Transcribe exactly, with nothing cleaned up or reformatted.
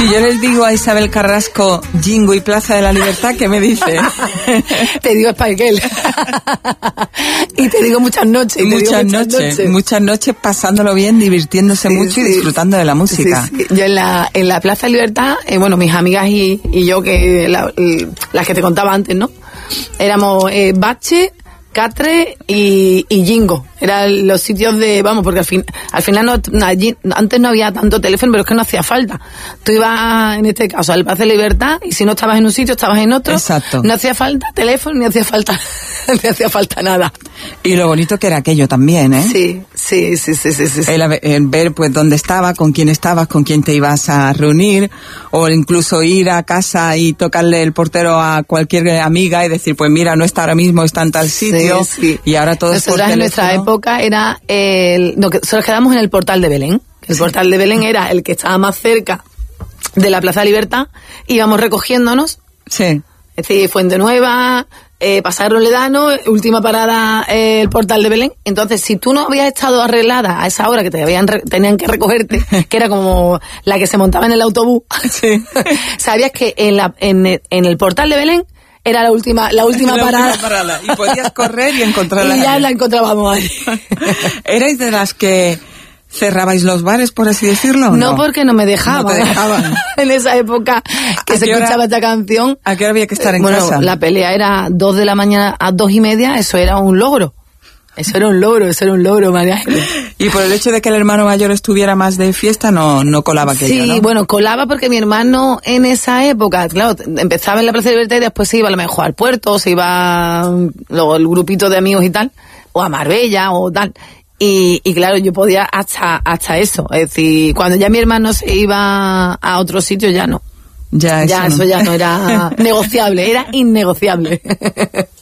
Si yo les digo a Isabel Carrasco, Jingo y Plaza de la Libertad, ¿qué me dice? Te digo Espaiguel. Y te digo muchas noches. Y te muchas, digo noches, muchas noches. Muchas noches pasándolo bien, divirtiéndose sí, mucho sí. y disfrutando de la música. Sí, sí. Yo en la, en la Plaza de Libertad, eh, bueno, mis amigas y, y yo, que la, las que te contaba antes, ¿no? Éramos eh, Bache, Catre y, y Jingo. Eran los sitios de, vamos, porque al fin, al final no, no, allí, antes no había tanto teléfono, pero es que no hacía falta. Tú ibas, en este caso, al Plaza de Libertad, y si no estabas en un sitio, estabas en otro. Exacto. No hacía falta teléfono, ni hacía falta, ni hacía falta nada. Y lo bonito que era aquello también, ¿eh? Sí, sí, sí, sí, sí, sí. El, el ver, pues, dónde estaba, con quién estabas, con quién te ibas a reunir, o incluso ir a casa y tocarle el portero a cualquier amiga y decir, pues mira, no está ahora mismo, está en tal sitio, sí, sí. Y ahora todo es por teléfono. En nuestra época era el, no, que solo quedamos en el Portal de Belén. El sí. Portal de Belén era el que estaba más cerca de la Plaza de Libertad. Íbamos recogiéndonos. Sí. Es decir, Fuente Nueva, eh, Pasar Roledano, última parada, eh, el Portal de Belén. Entonces, si tú no habías estado arreglada a esa hora que te habían re- tenían que recogerte, que era como la que se montaba en el autobús, sí. Sabías que en, la, en, el, en el Portal de Belén era la última, la última la parada. Última parada. Y podías correr y encontrarla. Y ya la encontrábamos ahí. ¿Erais de las que cerrabais los bares, por así decirlo? No, no, porque no me dejaban. No te dejaban. En esa época que se escuchaba esta canción. ¿A qué hora había que estar en bueno, casa? La pelea era dos de la mañana a dos y media, eso era un logro. Eso era un logro, eso era un logro, María Ángeles. Y por el hecho de que el hermano mayor estuviera más de fiesta, no, no colaba aquello, Sí, ¿no? bueno, colaba porque mi hermano en esa época, claro, empezaba en la Plaza de Libertad y después se iba a lo mejor al puerto, se iba luego el grupito de amigos y tal, o a Marbella o tal. Y, y claro, yo podía hasta, hasta eso. Es decir, cuando ya mi hermano se iba a otro sitio, ya no. Ya, eso, ya no. eso ya no era negociable, era innegociable.